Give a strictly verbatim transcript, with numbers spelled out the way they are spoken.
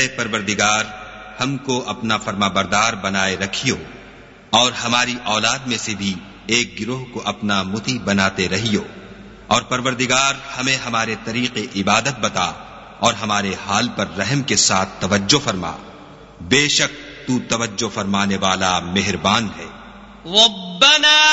ऐ परवरदिगार, हमको अपना फरमाबरदार बनाए रखियो और हमारी औलाद में से भी एक गिरोह को अपना मुती बनाते रहियो। और परवरदिगार, हमें हमारे तरीके इबादत बता और हमारे हाल पर रहम के साथ तवज्जो फरमा। बेशक तू तवज्जो फरमाने वाला मेहरबान है।